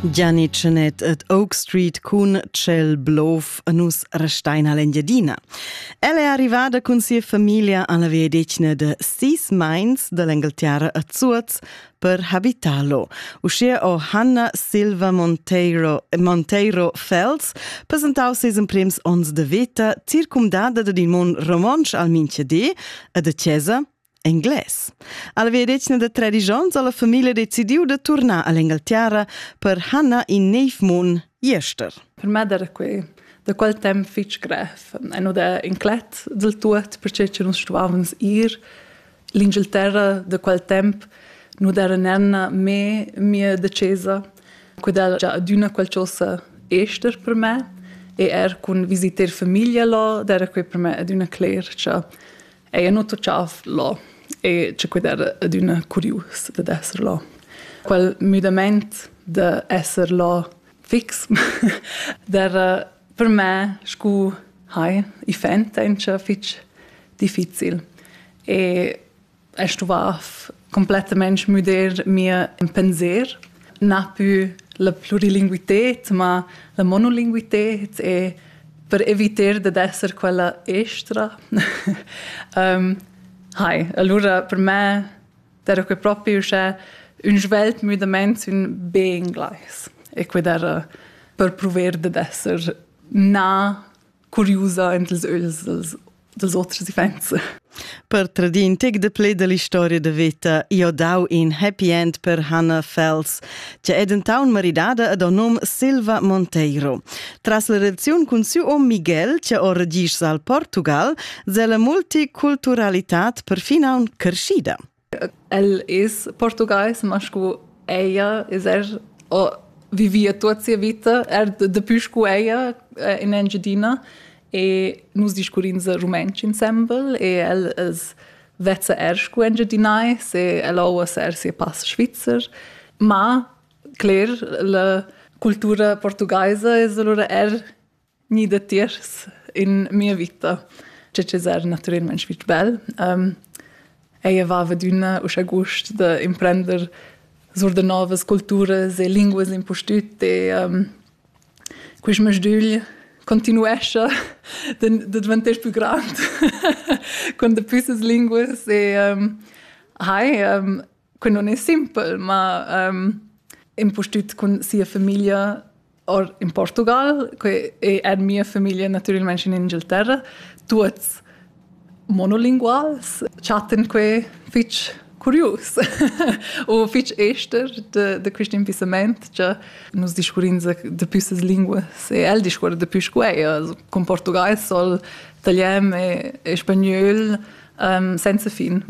Gianni Cenet at Oak Street cun Cel Blov a nus restein all'Engiadina. Ella è arrivata con sia famiglia alla via decina de 6 mines dall'Inghilterra a Zuz per habitarlo. Uscia o Hanna Silva Monteiro Fels presentau ses imprems ons de veta circumdada de mon romansch al minchade a de chiesa Engles. Alla via decina de 13 ans la famiglia decidiu de tornar all'Inghilterra per Hanna in neifmun jester. Per me era da quel tempo fitch gref. E no da inclet del tuot, perché ci non stuvavans ir. L'Inghilterra da quel tempo non era nerna mia decesa. Quella già aduna qualcosa ester per me. E con visiter famiglia là, era per me aduna clear, cioè e non tocciava là. E c'è quella aduna curious di essere là. Quel mudamento di essere là fix era per me scu i fente fitch difficile. E stuvava completamente muder mia pensier, non più la plurilinguità, ma la monolinguità e per evitare di essere quella extra. Allora per me era proprio un svelt mudamento un ben inglese. E quello era per provare di essere curiosa entre gli öls dels altri difensi. Per tradintec de ple de l'istoria de veta, io dau in happy end per Hanna Fels, che è dentaun maridada ad un nom Silva Monteiro. Tras la relazione con suo om Miguel, che ora regis al Portugal, zè la multiculturalitat per fina un crescida. El es portugais, ma scu ella es vivia tutta sia vita, de più scu ella in Engiadina, e nus discurimos romanci ensemble e el es vezza scu engiadinais e el oua sia pass svizzer. Ma, clar, la cultura portugaisa es allora ni de tiers in mia vita. C'è naturalmente svitz bel. Ella va veduna uscia gust de imprender sur de novas culturas e linguas impostute e quis masdugl continuesce de diventare più grande con de più linguas e que non è simple, ma impostut con sia famiglia or in Portugal e mia famiglia naturalmente in Inghilterra, tutti monolinguals, chatten que fitch curios o fitch ester de questo impisament, cioè nos discurimos de più linguas e el discute de più scueia, con português, sol, italiano e spagnolo senza fin.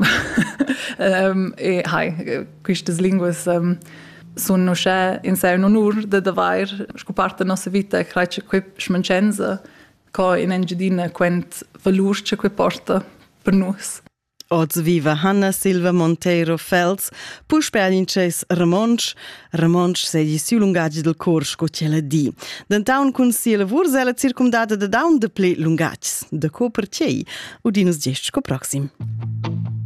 E queste linguas sono in sé un onor de davar scoparte nostra vita e credo che smancenza che in Engiadina quent valurce che porta per nos. Oz viva Hanna Silva Monteiro Fels, pus per alinces Ramonsch segli siu lungagi del cors co cella di. D'antaun con sia lavur zela circumdada de daun de ple lungagis, de co per cei, udinus gest co proxim.